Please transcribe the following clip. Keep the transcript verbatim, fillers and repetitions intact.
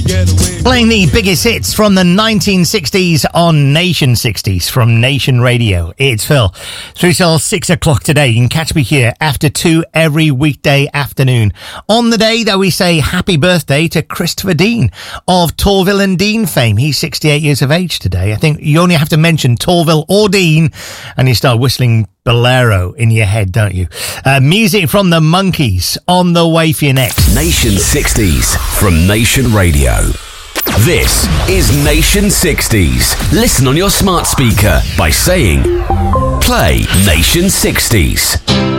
Playing the biggest hits from the nineteen sixties on Nation sixties from Nation Radio. It's Phil. Through till six o'clock today. You can catch me here after two every weekday afternoon. On the day that we say happy birthday to Christopher Dean of Torville and Dean fame. He's sixty-eight years of age today. I think you only have to mention Torville or Dean and you start whistling Bolero in your head, don't you? Uh, music from the Monkees on the way for your next. Nation sixties from Nation Radio. This is Nation sixties. Listen on your smart speaker by saying, play Nation sixties.